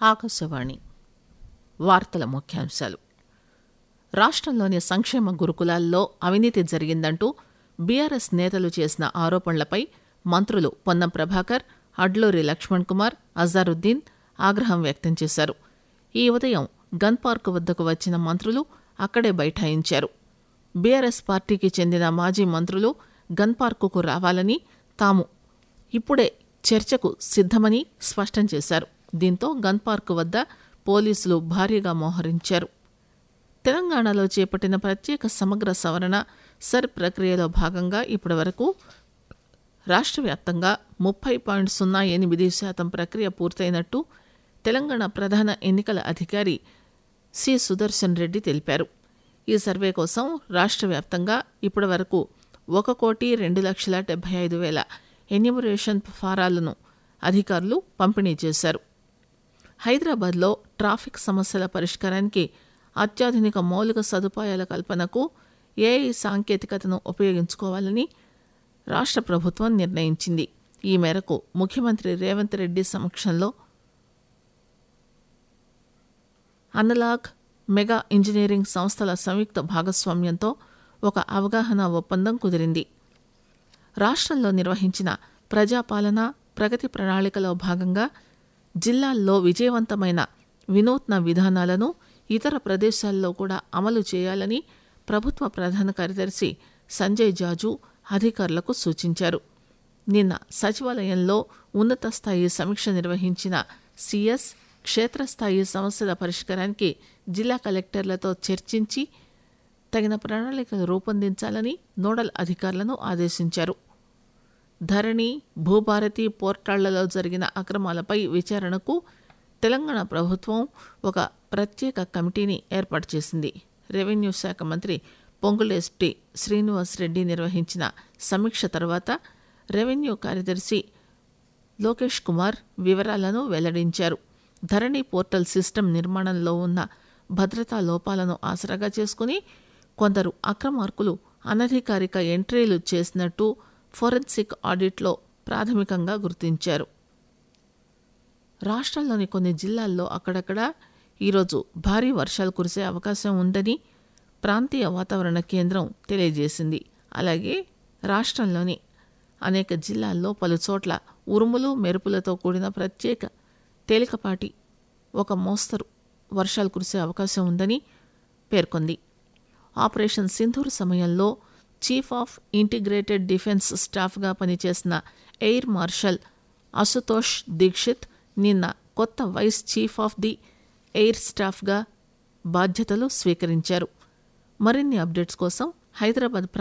ఆకాశవాణి వార్తల ముఖ్యాంశాలు. రాష్ట్రంలోని సంక్షేమ గురుకులాల్లో అవినీతి జరిగిందంటూ బీఆర్ఎస్ నేతలు చేసిన ఆరోపణలపై మంత్రులు పొన్నం ప్రభాకర్, అడ్లూరి లక్ష్మణ్ కుమార్, అజారుద్దీన్ ఆగ్రహం వ్యక్తం చేశారు. ఈ ఉదయం గన్ పార్క్ వద్దకు వచ్చిన మంత్రులు అక్కడే బైఠాయించారు. బీఆర్ఎస్ పార్టీకి చెందిన మాజీ మంత్రులు గన్ పార్కుకు రావాలని, తాము ఇప్పుడే చర్చకు సిద్దమని స్పష్టం చేశారు. దీంతో గన్ పార్క్ వద్ద పోలీసులు భారీగా మోహరించారు. తెలంగాణలో చేపట్టిన ప్రత్యేక సమగ్ర సవరణ సర్ ప్రక్రియలో భాగంగా ఇప్పటివరకు రాష్ట్ర వ్యాప్తంగా 30.08% ప్రక్రియ పూర్తయినట్టు తెలంగాణ ప్రధాన ఎన్నికల అధికారి సి సుదర్శన్ రెడ్డి తెలిపారు. ఈ సర్వే కోసం రాష్ట్ర వ్యాప్తంగా ఇప్పటివరకు 1,02,75,000 ఎన్యూమరేషన్ ఫారాలను అధికారులు పంపిణీ చేశారు. హైదరాబాద్లో ట్రాఫిక్ సమస్యల పరిష్కారానికి అత్యాధునిక మౌలిక సదుపాయాల కల్పనకు ఏఐ సాంకేతికతను ఉపయోగించుకోవాలని రాష్ట్ర ప్రభుత్వం నిర్ణయించింది. ఈ మేరకు ముఖ్యమంత్రి రేవంత్ రెడ్డి సమక్షంలో అనలాగ్ మెగా ఇంజనీరింగ్ సంస్థల సంయుక్త భాగస్వామ్యంతో ఒక అవగాహన ఒప్పందం కుదిరింది. రాష్ట్రంలో నిర్వహించిన ప్రజాపాలన ప్రగతి ప్రణాళికలో భాగంగా జిల్లాల్లో విజయవంతమైన వినూత్న విధానాలను ఇతర ప్రదేశాల్లో కూడా అమలు చేయాలని ప్రభుత్వ ప్రధాన కార్యదర్శి సంజయ్ జాజు అధికారులకు సూచించారు. నిన్న సచివాలయంలో ఉన్నత స్థాయి సమీక్ష నిర్వహించిన సిఎస్ క్షేత్రస్థాయి సమస్యల పరిష్కారానికి జిల్లా కలెక్టర్లతో చర్చించి తగిన ప్రణాళికలు రూపొందించాలని నోడల్ అధికారులను ఆదేశించారు. ధరణి, భూభారతి పోర్టాళ్లలో జరిగిన అక్రమాలపై విచారణకు తెలంగాణ ప్రభుత్వం ఒక ప్రత్యేక కమిటీని ఏర్పాటు చేసింది. రెవెన్యూ శాఖ మంత్రి పొంగులేటి శ్రీనివాస్ రెడ్డి నిర్వహించిన సమీక్ష తర్వాత రెవెన్యూ కార్యదర్శి లోకేష్ కుమార్ వివరాలను వెల్లడించారు. ధరణి పోర్టల్ సిస్టమ్ నిర్మాణంలో ఉన్న భద్రతా లోపాలను ఆసరాగా చేసుకుని కొందరు అక్రమార్కులు అనధికారిక ఎంట్రీలు చేసినట్టు ఫోరెన్సిక్ ఆడిట్లో ప్రాథమికంగా గుర్తించారు. రాష్ట్రంలోని కొన్ని జిల్లాల్లో అక్కడక్కడ ఈరోజు భారీ వర్షాలు కురిసే అవకాశం ఉందని ప్రాంతీయ వాతావరణ కేంద్రం తెలియజేసింది. అలాగే రాష్ట్రంలోని అనేక జిల్లాల్లో పలుచోట్ల ఉరుములు మెరుపులతో కూడిన తేలికపాటి ఒక మోస్తరు వర్షాలు కురిసే అవకాశం ఉందని పేర్కొంది. ఆపరేషన్ సింధూర్ సమయంలో చీఫ్ ఆఫ్ ఇంటిగ్రేటెడ్ డిఫెన్స్ స్టాఫ్గా పనిచేసిన ఎయిర్ మార్షల్ అశుతోష్ దీక్షిత్ నిన్న కొత్త vice chief of the air స్టాఫ్గా బాధ్యతలు స్వీకరించారు. మరిన్ని అప్డేట్స్ కోసం హైదరాబాద్